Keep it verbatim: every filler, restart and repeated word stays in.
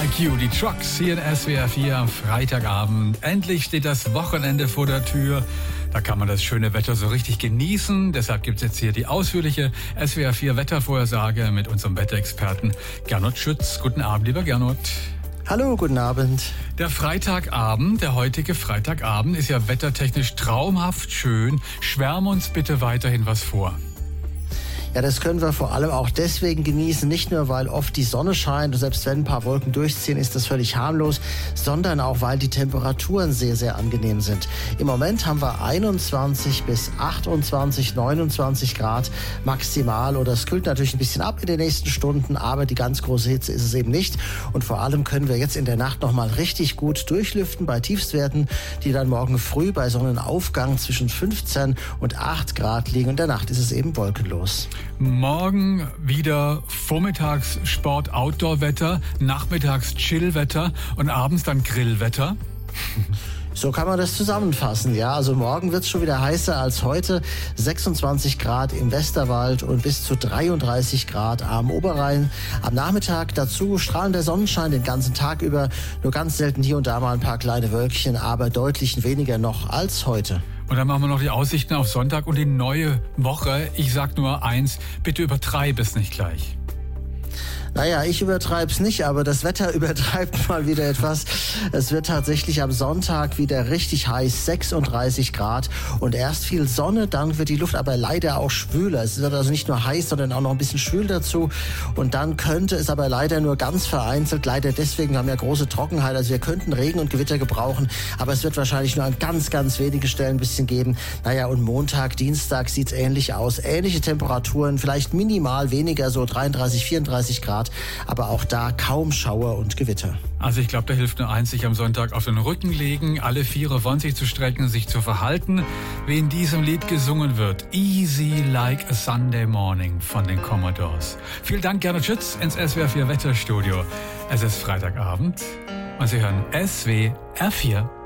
Barbecue, die Trucks hier in S W R vier am Freitagabend. Endlich steht das Wochenende vor der Tür. Da kann man das schöne Wetter so richtig genießen. Deshalb gibt es jetzt hier die ausführliche S W R vier Wettervorhersage mit unserem Wetterexperten Gernot Schütz. Guten Abend, lieber Gernot. Hallo, guten Abend. Der Freitagabend, der heutige Freitagabend ist ja wettertechnisch traumhaft schön. Schwärm uns bitte weiterhin was vor. Ja, das können wir vor allem auch deswegen genießen, nicht nur, weil oft die Sonne scheint und selbst wenn ein paar Wolken durchziehen, ist das völlig harmlos, sondern auch, weil die Temperaturen sehr, sehr angenehm sind. Im Moment haben wir einundzwanzig bis achtundzwanzig, neunundzwanzig Grad maximal oder es kühlt natürlich ein bisschen ab in den nächsten Stunden, aber die ganz große Hitze ist es eben nicht und vor allem können wir jetzt in der Nacht nochmal richtig gut durchlüften bei Tiefstwerten, die dann morgen früh bei Sonnenaufgang zwischen fünfzehn und acht Grad liegen. In der Nacht ist es eben wolkenlos. Morgen wieder vormittags Sport-Outdoor-Wetter, nachmittags Chill-Wetter und abends dann Grillwetter. So kann man das zusammenfassen, ja. Also morgen wird es schon wieder heißer als heute. sechsundzwanzig Grad im Westerwald und bis zu dreiunddreißig Grad am Oberrhein. Am Nachmittag dazu strahlender Sonnenschein den ganzen Tag über. Nur ganz selten hier und da mal ein paar kleine Wölkchen, aber deutlich weniger noch als heute. Und dann machen wir noch die Aussichten auf Sonntag und die neue Woche. Ich sag nur eins, bitte übertreib es nicht gleich. Naja, ich übertreib's nicht, aber das Wetter übertreibt mal wieder etwas. Es wird tatsächlich am Sonntag wieder richtig heiß, sechsunddreißig Grad und erst viel Sonne, dann wird die Luft aber leider auch schwüler. Es wird also nicht nur heiß, sondern auch noch ein bisschen schwül dazu und dann könnte es aber leider nur ganz vereinzelt, leider deswegen, wir haben ja große Trockenheit, also wir könnten Regen und Gewitter gebrauchen, aber es wird wahrscheinlich nur an ganz, ganz wenige Stellen ein bisschen geben. Naja, und Montag, Dienstag sieht's ähnlich aus. Ähnliche Temperaturen, vielleicht minimal weniger, so dreiunddreißig, vierunddreißig Grad. Aber auch da kaum Schauer und Gewitter. Also ich glaube, da hilft nur eins, sich am Sonntag auf den Rücken legen, alle Viere von sich zu strecken, sich zu verhalten, wie in diesem Lied gesungen wird. Easy like a Sunday morning von den Commodores. Vielen Dank, Gernot Schütz, ins S W R vier Wetterstudio. Es ist Freitagabend und Sie hören S W R vier.